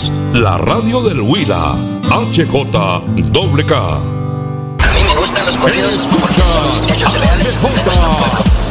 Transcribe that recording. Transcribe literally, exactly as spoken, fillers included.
es la radio del Huila, H J K. A mí me gustan los corridos. Escucha Porque son hechos reales. H J